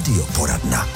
Radioporadna.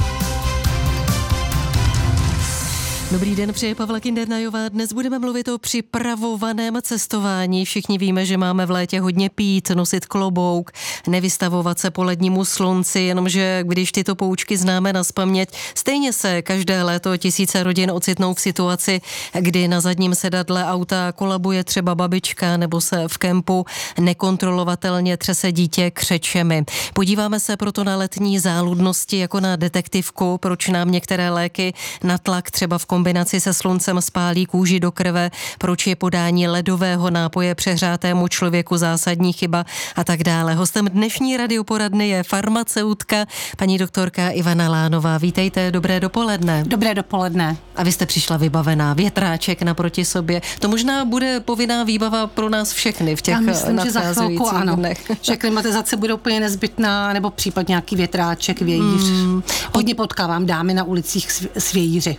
Dobrý den, přeje Pavla Kindernajová. Dnes budeme mluvit o připravovaném cestování. Všichni víme, že máme v létě hodně pít, nosit klobouk, nevystavovat se polednímu slunci, jenomže když tyto poučky známe nazpaměť, stejně se každé léto tisíce rodin ocitnou v situaci, kdy na zadním sedadle auta kolabuje třeba babička nebo se v kempu nekontrolovatelně třese dítě křečemi. Podíváme se proto na letní záludnosti jako na detektivku, proč nám některé léky na tlak třeba v kombinaci se sluncem spálí kůži do krve, proč je podání ledového nápoje přehřátému člověku zásadní chyba a tak dále. Hostem dnešní radioporadny je farmaceutka paní doktorka Ivana Lánová. Vítejte, dobré dopoledne. Dobré dopoledne. A vy jste přišla vybavená, větráček naproti sobě. To možná bude povinná výbava pro nás všechny v těch nadcházejících dnech. Že klimatizace bude úplně nezbytná, nebo případně nějaký větráček, vějíř. Hodně potkávám dámy na ulicích s vějíři.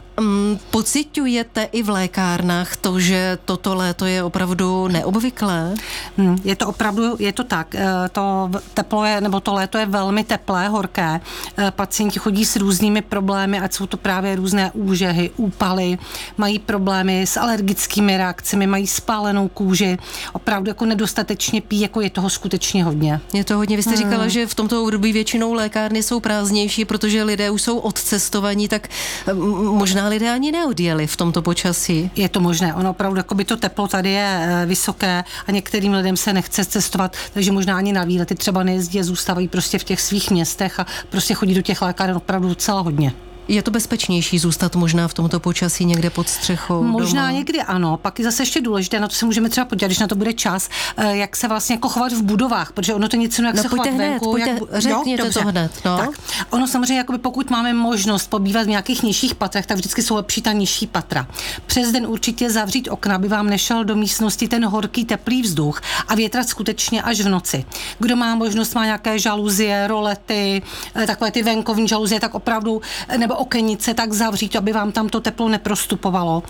Pociťujete i v lékárnách to, že toto léto je opravdu neobvyklé? Je to opravdu, je to tak. To teplo je, nebo to léto je velmi teplé, horké. Pacienti chodí s různými problémy, ať jsou to právě různé úžehy, úpaly, mají problémy s alergickými reakcemi, mají spálenou kůži. Opravdu jako nedostatečně pí, jako je toho skutečně hodně. Je to hodně. Vy jste říkala, že v tomto období většinou lékárny jsou prázdnější, protože lidé už jsou odcestovaní, tak možná lidé ani neodjeli v tomto počasí. Je to možné. Ono opravdu, jakoby to teplo tady je vysoké a některým lidem se nechce cestovat, takže možná ani na výlety třeba nejezdí a zůstávají prostě v těch svých městech a prostě chodí do těch lékáren opravdu docela hodně. Je to bezpečnější zůstat možná v tomto počasí někde pod střechou? Možná doma? Někdy ano. Pak je zase ještě důležité, na to se můžeme třeba podívat, když na to bude čas, jak se vlastně jako chovat v budovách, protože ono to něco jak se chovat venku. Řekněte to hned. No. Tak. Ono samozřejmě, jakoby pokud máme možnost pobývat v nějakých nižších patrech, tak vždycky jsou lepší ta nižší patra. Přes den určitě zavřít okna, aby vám nešel do místnosti ten horký, teplý vzduch a větrat skutečně až v noci. Kdo má možnost, má nějaké žaluzie, rolety, takové ty venkovní žaluzie, tak opravdu, nebo okenice, tak zavřít, aby vám tam to teplo neprostupovalo.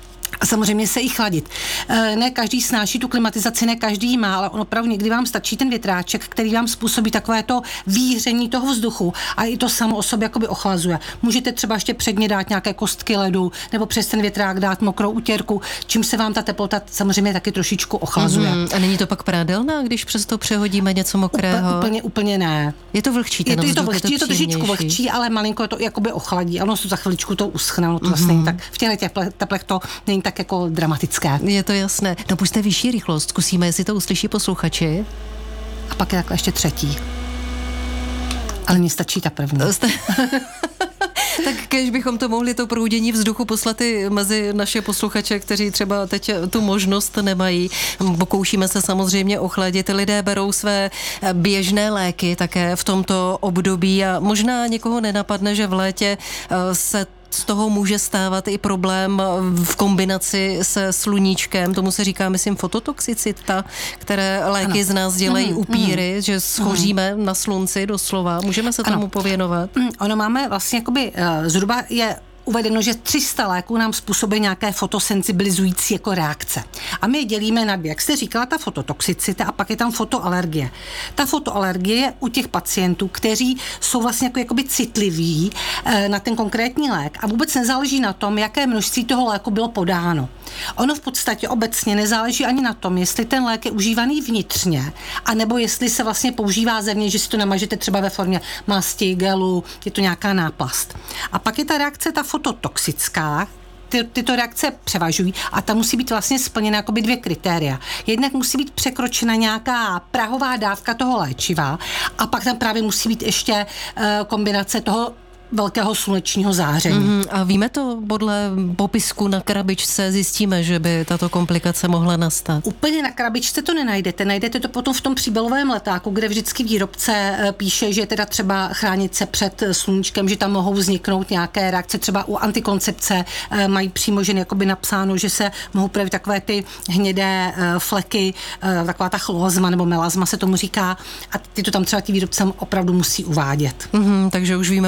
A samozřejmě se i chladit. Ne každý snáší tu klimatizaci, ne každý má, ale on opravdu někdy vám stačí ten větráček, který vám způsobí takové to víření toho vzduchu a i to samo o sobě jakoby ochlazuje. Můžete třeba ještě předně dát nějaké kostky ledu nebo přes ten větrák dát mokrou utěrku, čím se vám ta teplota samozřejmě taky trošičku ochlazuje. A není to pak prádelná, když přes to přehodíme něco mokrého? Úplně ne. Je to vlhčí ten vzduch, je to trošičku vlhčí, ale malinko je to jakoby ochladí. Ano, za chviličku to uschne, ono to vlastně tak v těch teplech to není tak jako dramatické. Je to jasné. No puste vyšší rychlost, zkusíme, jestli to uslyší posluchači. A pak je takhle ještě třetí. Ale mně stačí ta první. Tak když bychom to mohli, to proudění vzduchu poslat i mezi naše posluchače, kteří třeba teď tu možnost nemají. Pokoušíme se samozřejmě ochladit. Lidé berou své běžné léky také v tomto období a možná někoho nenapadne, že v létě se z toho může stávat i problém v kombinaci se sluníčkem. Tomu se říká, myslím, fototoxicita, které léky z nás dělají upíry, že schoříme na slunci doslova. Můžeme se tomu pověnovat? Ono máme vlastně jakoby zhruba je uvedeno, že 300 léků nám způsobí nějaké fotosensibilizující jako reakce. A my je dělíme na dvě. Jak jste říkala, ta fototoxicita a pak je tam fotoalergie. Ta fotoalergie je u těch pacientů, kteří jsou vlastně jakoby citliví na ten konkrétní lék a vůbec nezáleží na tom, jaké množství toho léku bylo podáno. Ono v podstatě obecně nezáleží ani na tom, jestli ten lék je užívaný vnitřně, anebo jestli se vlastně používá zevně, že si to namažete třeba ve formě masti, gelu, je to nějaká náplast. A pak je ta reakce, ta fototoxická, tyto reakce převažují a ta musí být vlastně splněna jakoby dvě kritéria. Jednak musí být překročena nějaká prahová dávka toho léčiva a pak tam právě musí být ještě kombinace toho velkého slunečního záření. A víme to podle popisku na krabičce, zjistíme, že by tato komplikace mohla nastat? Úplně na krabičce to nenajdete. Najdete to potom v tom příbalovém letáku, kde vždycky výrobce píše, že teda třeba chránit se před sluníčkem, že tam mohou vzniknout nějaké reakce. Třeba u antikoncepce mají přímo ženy jakoby napsáno, že se mohou projevit takové ty hnědé fleky, taková ta chlozma nebo melazma se tomu říká a ty to tam třeba ti výrobce opravdu musí uvádět. Takže už víme pak,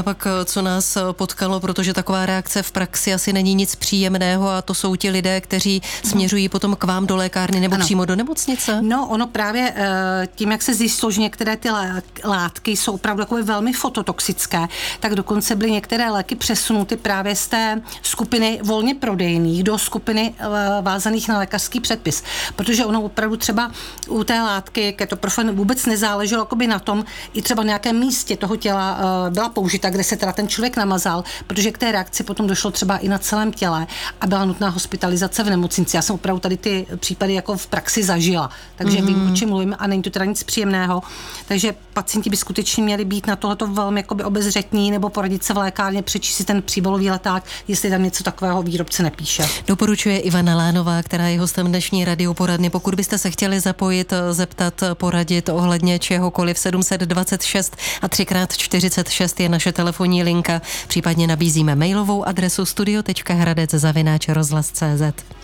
co nás potkalo, protože taková reakce v praxi asi není nic příjemného a to jsou ti lidé, kteří směřují potom k vám do lékárny nebo přímo do nemocnice? No, ono právě tím, jak se zjistilo, že některé ty látky jsou opravdu takové velmi fototoxické, tak dokonce byly některé léky přesunuty právě z té skupiny volně prodejných do skupiny vázaných na lékařský předpis. Protože ono opravdu třeba u té látky ketoprofen vůbec nezáleželo jakoby na tom, i třeba na nějakém místě toho těla byla použita, kde se teda ten člověk namazal, protože k té reakci potom došlo třeba i na celém těle a byla nutná hospitalizace v nemocnici. Já jsem opravdu tady ty případy jako v praxi zažila, takže vím, o čem mluvím a není to teda nic příjemného. Takže pacienti by skutečně měli být na tohleto velmi jakoby obezřetní nebo poradit se v lékárně, přečíst si ten příbalový leták, jestli tam něco takového výrobce nepíše. Doporučuje Ivana Lánová, která je hostem dnešní radioporadny. Pokud byste se chtěli zapojit, zeptat, poradit ohledně čehokoliv, 726 a 3x46 je naše telefonní linka. Případně nabízíme mailovou adresu studio.hradec@rozhlas.cz.